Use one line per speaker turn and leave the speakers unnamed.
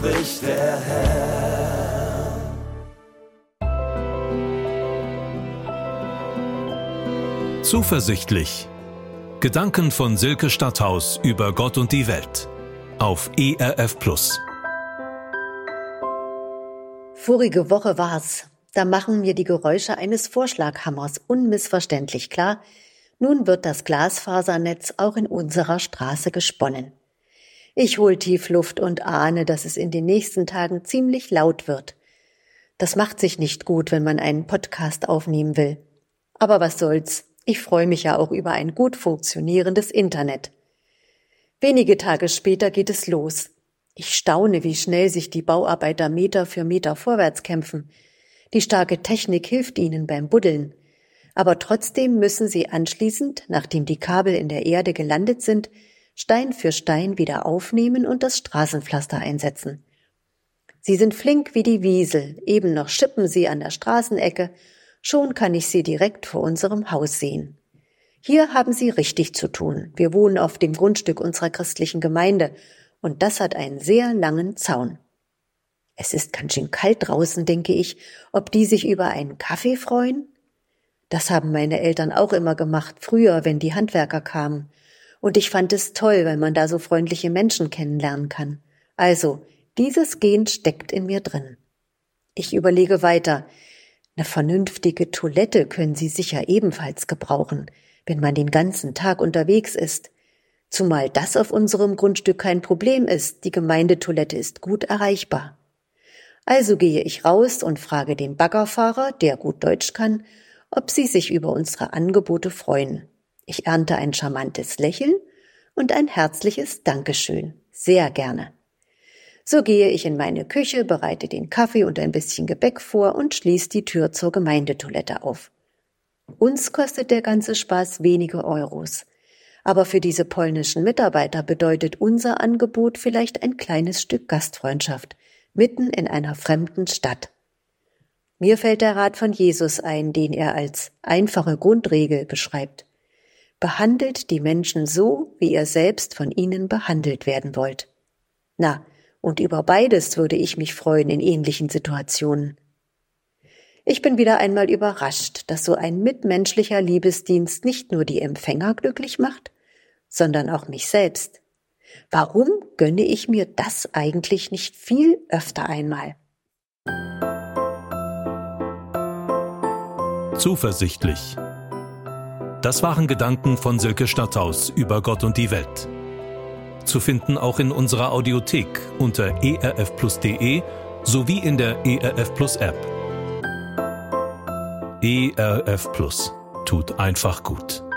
spricht der Herr.
Zuversichtlich. Gedanken von Silke Stadthaus über Gott und die Welt. Auf ERF+.
Vorige Woche war's. Da machen mir die Geräusche eines Vorschlaghammers unmissverständlich klar. Nun wird das Glasfasernetz auch in unserer Straße gesponnen. Ich hol tief Luft und ahne, dass es in den nächsten Tagen ziemlich laut wird. Das macht sich nicht gut, wenn man einen Podcast aufnehmen will. Aber was soll's? Ich freue mich ja auch über ein gut funktionierendes Internet. Wenige Tage später geht es los. Ich staune, wie schnell sich die Bauarbeiter Meter für Meter vorwärts kämpfen. Die starke Technik hilft ihnen beim Buddeln. Aber trotzdem müssen sie anschließend, nachdem die Kabel in der Erde gelandet sind, Stein für Stein wieder aufnehmen und das Straßenpflaster einsetzen. Sie sind flink wie die Wiesel, eben noch schippen sie an der Straßenecke, schon kann ich sie direkt vor unserem Haus sehen. Hier haben sie richtig zu tun. Wir wohnen auf dem Grundstück unserer christlichen Gemeinde und das hat einen sehr langen Zaun. Es ist ganz schön kalt draußen, denke ich, ob die sich über einen Kaffee freuen? Das haben meine Eltern auch immer gemacht, früher, wenn die Handwerker kamen. Und ich fand es toll, weil man da so freundliche Menschen kennenlernen kann. Also, dieses Gen steckt in mir drin. Ich überlege weiter. Eine vernünftige Toilette können Sie sicher ebenfalls gebrauchen, wenn man den ganzen Tag unterwegs ist. Zumal das auf unserem Grundstück kein Problem ist, die Gemeindetoilette ist gut erreichbar. Also gehe ich raus und frage den Baggerfahrer, der gut Deutsch kann, ob sie sich über unsere Angebote freuen. Ich ernte ein charmantes Lächeln und ein herzliches Dankeschön. Sehr gerne. So gehe ich in meine Küche, bereite den Kaffee und ein bisschen Gebäck vor und schließe die Tür zur Gemeindetoilette auf. Uns kostet der ganze Spaß wenige Euros. Aber für diese polnischen Mitarbeiter bedeutet unser Angebot vielleicht ein kleines Stück Gastfreundschaft, mitten in einer fremden Stadt. Mir fällt der Rat von Jesus ein, den er als einfache Grundregel beschreibt. Behandelt die Menschen so, wie ihr selbst von ihnen behandelt werden wollt. Na, und über beides würde ich mich freuen in ähnlichen Situationen. Ich bin wieder einmal überrascht, dass so ein mitmenschlicher Liebesdienst nicht nur die Empfänger glücklich macht, sondern auch mich selbst. Warum gönne ich mir das eigentlich nicht viel öfter einmal?
Zuversichtlich. Das waren Gedanken von Silke Stadthaus über Gott und die Welt. Zu finden auch in unserer Audiothek unter erfplus.de sowie in der ERF Plus App. ERF Plus tut einfach gut.